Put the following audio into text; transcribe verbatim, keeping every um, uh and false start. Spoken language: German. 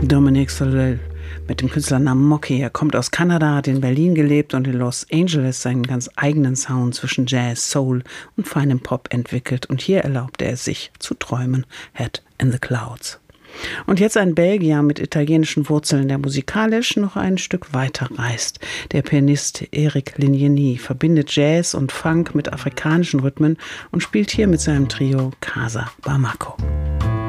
Dominique Soleil mit dem Künstlernamen Mocky. Er kommt aus Kanada, hat in Berlin gelebt und in Los Angeles seinen ganz eigenen Sound zwischen Jazz, Soul und feinem Pop entwickelt. Und hier erlaubte er sich zu träumen. Head in the Clouds. Und jetzt ein Belgier mit italienischen Wurzeln, der musikalisch noch ein Stück weiter reist. Der Pianist Eric Ligny verbindet Jazz und Funk mit afrikanischen Rhythmen und spielt hier mit seinem Trio Casa Bamako.